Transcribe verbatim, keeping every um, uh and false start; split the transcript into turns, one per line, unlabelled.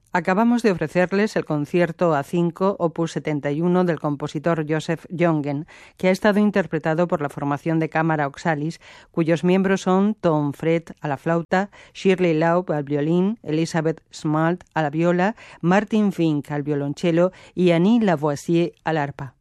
Acabamos de ofrecerles el concierto A cinco, opus setenta y uno del compositor Joseph Jongen, que ha estado interpretado por la formación de cámara Oxalis, cuyos miembros son Tom Fred a la flauta, Shirley Laub al violín, Elizabeth Smalt a la viola, Martin Fink al violonchelo y Annie Lavoisier al arpa.